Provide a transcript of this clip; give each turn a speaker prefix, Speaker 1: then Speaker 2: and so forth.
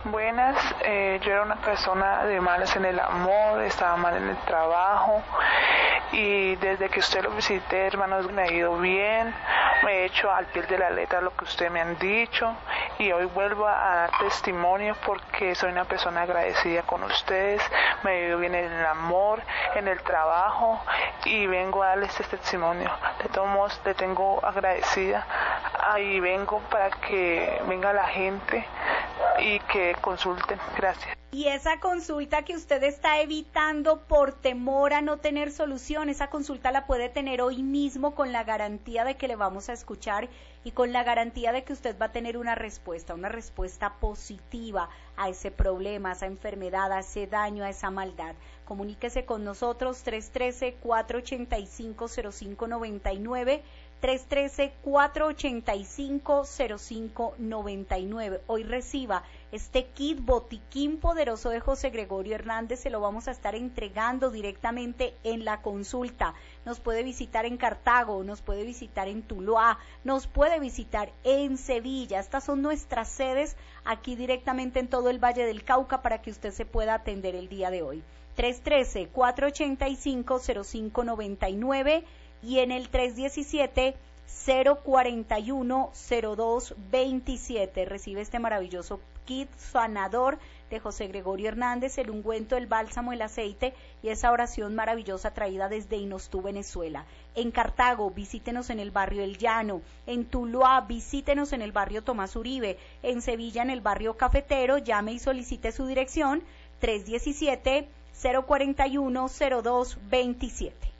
Speaker 1: Buenas, yo era una persona de malas en el amor, estaba mal en el trabajo y desde que usted lo visité, hermanos, me ha ido bien, me he hecho al pie de la letra lo que ustedes me han dicho y hoy vuelvo a dar testimonio porque soy una persona agradecida con ustedes, me ha ido bien en el amor, en el trabajo y vengo a darles este testimonio. De todos modos, le tengo agradecida y vengo para que venga la gente y que consulten. Gracias.
Speaker 2: Y esa consulta que usted está evitando por temor a no tener solución, esa consulta la puede tener hoy mismo con la garantía de que le vamos a escuchar y con la garantía de que usted va a tener una respuesta positiva a ese problema, a esa enfermedad, a ese daño, a esa maldad. Comuníquese con nosotros 313-485-0599, 313-485-0599. Hoy reciba este kit Botiquín Poderoso de José Gregorio Hernández, se lo vamos a estar entregando directamente en la consulta. Nos puede visitar en Cartago, nos puede visitar en Tuluá, nos puede visitar en Sevilla. Estas son nuestras sedes aquí directamente en todo el Valle del Cauca para que usted se pueda atender el día de hoy. 313-485-0599 y en el 317-041-0227. Recibe este maravilloso kit sanador de José Gregorio Hernández, el ungüento, el bálsamo, el aceite y esa oración maravillosa traída desde Inostú, Venezuela. En Cartago, visítenos en el barrio El Llano. En Tuluá, visítenos en el barrio Tomás Uribe. En Sevilla, en el barrio Cafetero, llame y solicite su dirección 317-041-0227.